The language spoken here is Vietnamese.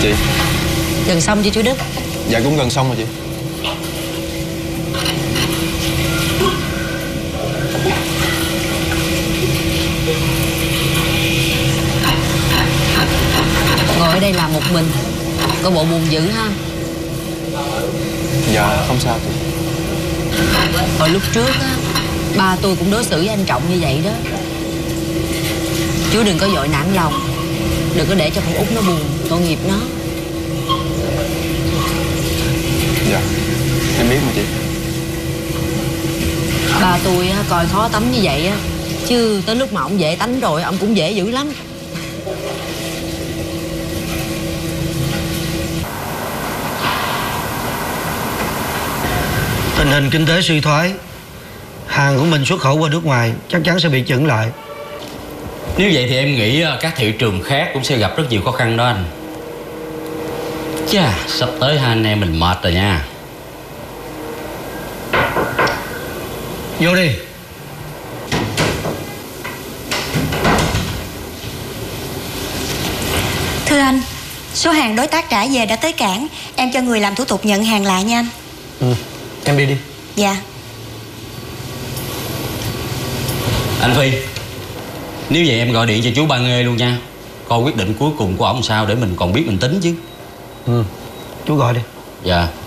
Chị. Gần xong chưa chú Đức? Dạ cũng gần xong rồi chị. Ngồi ở đây làm một mình có bộ buồn dữ ha. Dạ không sao chị. Hồi lúc trước á, ba tôi cũng đối xử với anh Trọng như vậy đó. Chú đừng có vội nản lòng, đừng có để cho con út nó buồn, tội nghiệp nó. Dạ em biết mà chị. Ba tôi á, coi khó tánh như vậy á, chứ tới lúc mà ông dễ tánh rồi ông cũng dễ dữ lắm. Tình hình kinh tế suy thoái, hàng của mình xuất khẩu qua nước ngoài chắc chắn sẽ bị chững lại. Nếu vậy thì em nghĩ các thị trường khác cũng sẽ gặp rất nhiều khó khăn đó anh. Chà, sắp tới hai anh em mình mệt rồi nha. Vô đi. Thưa anh, số hàng đối tác trả về đã tới cảng. Em cho người làm thủ tục nhận hàng lại nha anh. Em đi đi. Dạ. Anh Phi, nếu vậy em gọi điện cho chú Ba Nghê luôn nha. Coi quyết định cuối cùng của ổng sao để mình còn biết mình tính chứ. Chú gọi đi. Dạ.